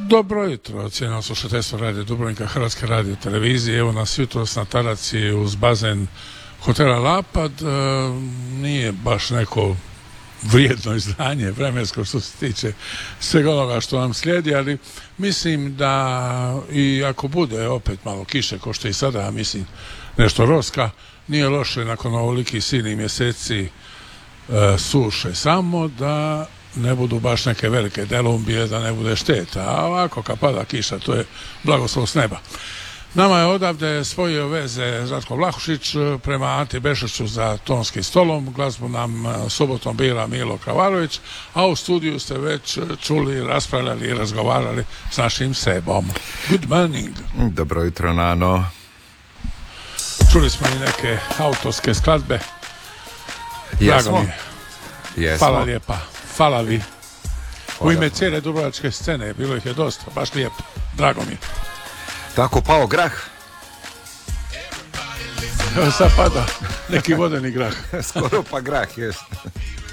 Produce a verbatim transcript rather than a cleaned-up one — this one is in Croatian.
Dobro jutro, cijenjeno slušateljstvo Radio Dubrovnika, Hrvatske radio televizije. Evo nas jutros na Taraci uz bazen hotela Lapad. E, nije baš neko vrijedno izdanje vremensko što se tiče svega onoga što nam slijedi, ali mislim da i ako bude opet malo kiše, ko što i sada, mislim nešto roska, nije loše nakon ovolikih silnih mjeseci e, suše, samo da ne budu baš neke velike delumbije, da ne bude šteta, a ovako kad pada kiša, to je blagoslov s neba. Nama je odavde spojio veze Zlatko Vlahušić prema Anti Bešiću za tonskim stolom. Glazbu nam subotom bira Milo Kravalović, a u studiju ste već čuli, raspravljali i razgovarali s našim Sebom. Good morning. Dobro jutro, Nano. Čuli smo i neke autorske skladbe. Jesmo. Drago mi je. Jesmo. Hvala lijepa. Hvala vi. U ime cijele dubrovačke scene, bilo ih je dosta, baš lijepo. Drago mi je. Tako pao grah. Evo sad pada neki vodeni grah. Skoro pa grah, jest.